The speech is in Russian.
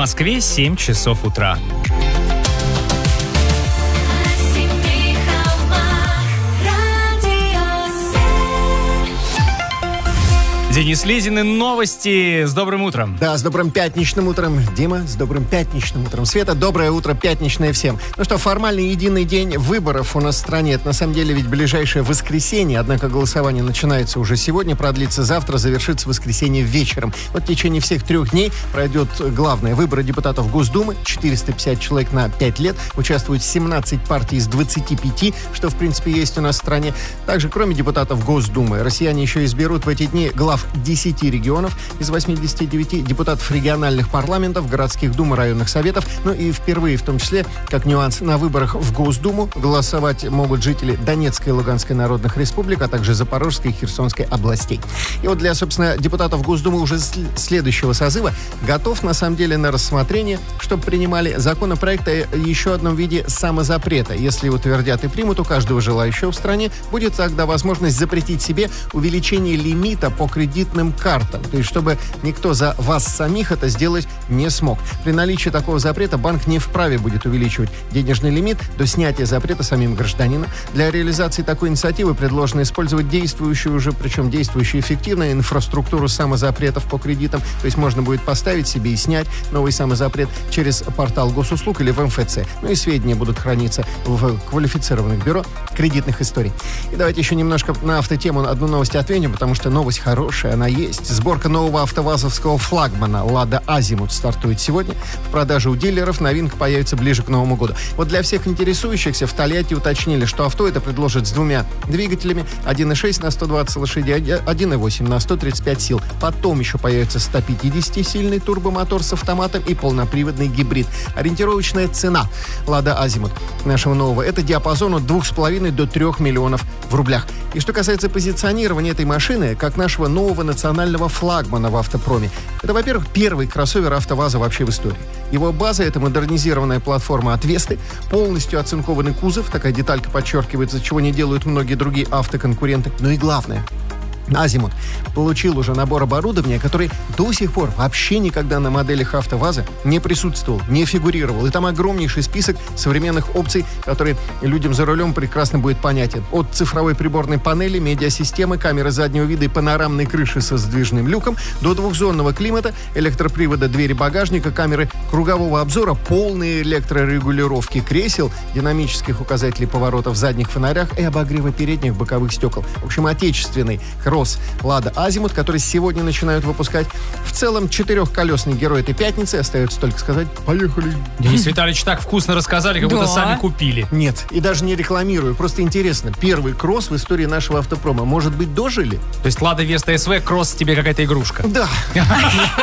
Москве 7 часов утра. Денис Лизин и новости. С добрым утром. Да, с добрым пятничным утром. Дима, с добрым пятничным утром. Света, доброе утро пятничное всем. Ну что, формальный единый день выборов у нас в стране. Это на самом деле ведь ближайшее воскресенье. Однако голосование начинается уже сегодня, продлится завтра, завершится в воскресенье вечером. Вот в течение всех 3 дней пройдет главное. Выборы депутатов Госдумы. 450 человек на 5 лет. Участвуют 17 партий из 25, что в принципе есть у нас в стране. Также, кроме депутатов Госдумы, россияне еще изберут в эти дни глав 10 регионов из 89, депутатов региональных парламентов, городских дум и районных советов. Ну и впервые, в том числе, как нюанс, на выборах в Госдуму голосовать могут жители Донецкой и Луганской народных республик, а также Запорожской и Херсонской областей. И вот для, собственно, депутатов Госдумы уже следующего созыва готов, на самом деле, на рассмотрение, чтобы принимали законопроект о еще одном виде самозапрета. Если утвердят и примут, у каждого желающего в стране будет тогда возможность запретить себе увеличение лимита по кредитным картам. То есть, чтобы никто за вас самих это сделать не смог. При наличии такого запрета банк не вправе будет увеличивать денежный лимит до снятия запрета самим гражданином. Для реализации такой инициативы предложено использовать действующую эффективную инфраструктуру самозапретов по кредитам. То есть, можно будет поставить себе и снять новый самозапрет через портал госуслуг или в МФЦ. Ну и сведения будут храниться в квалифицированных бюро кредитных историй. И давайте еще немножко на автотему одну новость ответим, потому что новость хорошая, она есть. Сборка нового автовазовского флагмана «Лада Азимут» стартует сегодня. В продаже у дилеров новинка появится ближе к Новому году. Вот для всех интересующихся в Тольятти уточнили, что авто это предложат с 2 двигателями, 1.6 на 120 лошадей, 1.8 на 135 сил. Потом еще появится 150-сильный турбомотор с автоматом и полноприводный гибрид. Ориентировочная цена «Лада Азимут» нашего нового — это диапазон от 2,5 до 3 миллионов в рублях. И что касается позиционирования этой машины как нашего нового национального флагмана в автопроме, это, во-первых, первый кроссовер АвтоВАЗа вообще в истории. Его база — это модернизированная платформа от Весты, полностью оцинкованный кузов, такая деталька подчеркивается, чего не делают многие другие автоконкуренты. Ну и главное, Азимут получил уже набор оборудования, который до сих пор вообще никогда на моделях АвтоВАЗа не присутствовал, не фигурировал. И там огромнейший список современных опций, которые людям за рулем прекрасно будет понятен. От цифровой приборной панели, медиасистемы, камеры заднего вида и панорамной крыши со сдвижным люком до двухзонного климата, электропривода двери багажника, камеры кругового обзора, полные электрорегулировки кресел, динамических указателей поворотов в задних фонарях и обогрева передних боковых стекол. В общем, отечественный «Лада Азимут», который сегодня начинают выпускать. В целом, 4-колесный герой этой пятницы. Остается только сказать: поехали. Денис Витальевич так вкусно рассказали, как будто сами купили. Нет, и даже не рекламирую. Просто интересно. Первый кросс в истории нашего автопрома. Может быть, дожили? То есть «Лада Веста СВ» кросс тебе какая-то игрушка? Да.